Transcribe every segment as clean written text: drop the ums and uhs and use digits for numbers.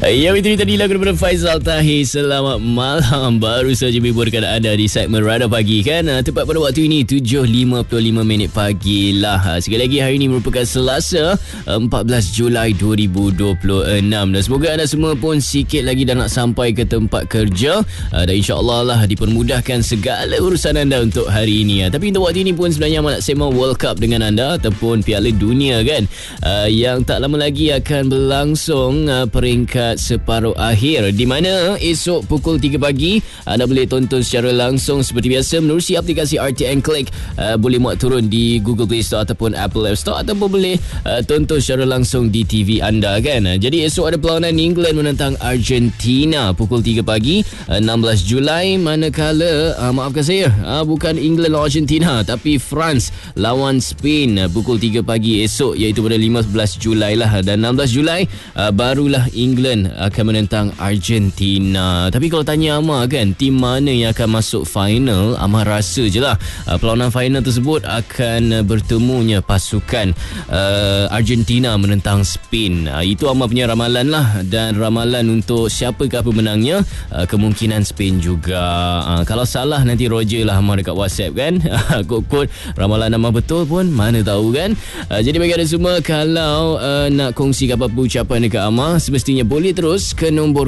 Ya, itu tadi lagu daripada Faizal Tahir. Selamat malam. Baru saja menghibur anda di segmen Radar Pagi kan. Tepat pada waktu ini 7.55 pagi lah. Sekali lagi, hari ini merupakan Selasa 14 Julai 2026. Dan semoga anda semua pun sikit lagi dah nak sampai ke tempat kerja. Dan insyaAllah lah dipermudahkan segala urusan anda untuk hari ini. Tapi untuk waktu ini pun sebenarnya amat nak sembang World Cup dengan anda ataupun Piala Dunia kan. Yang tak lama lagi akan berlangsung peringkat separuh akhir, di mana esok pukul 3 pagi anda boleh tonton secara langsung seperti biasa menerusi aplikasi RTN Click. Boleh muat turun di Google Play Store ataupun Apple App Store, ataupun boleh tonton secara langsung di TV anda kan. Jadi esok ada perlawanan England menentang Argentina pukul 3 pagi 16 Julai, manakala maafkan saya, bukan England lawan Argentina, tapi France lawan Spain pukul 3 pagi esok, iaitu pada 15 Julai lah. Dan 16 Julai barulah England akan menentang Argentina. Tapi kalau tanya Amar kan, tim mana yang akan masuk final, Amar rasa je lah perlawanan final tersebut akan bertemunya pasukan Argentina menentang Spain. Itu Amar punya ramalan lah. Dan ramalan untuk siapakah pemenangnya, kemungkinan Spain juga. Kalau salah nanti Roger lah Amar dekat WhatsApp kan. Kod-kod ramalan Amar betul pun mana tahu kan. Jadi bagi anda semua, kalau nak kongsi apa-apa ucapan dekat Amar, semestinya boleh terus ke nombor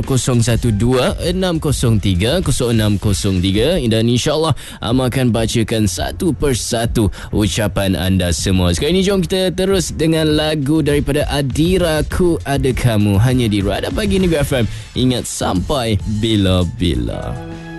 0126030603, dan insyaAllah Amar akan bacakan satu persatu ucapan anda semua. Sekarang ini jom kita terus dengan lagu daripada Adira, Ku Ada Kamu, hanya di Radar Pagi Negeri FM. Ingat, sampai bila-bila.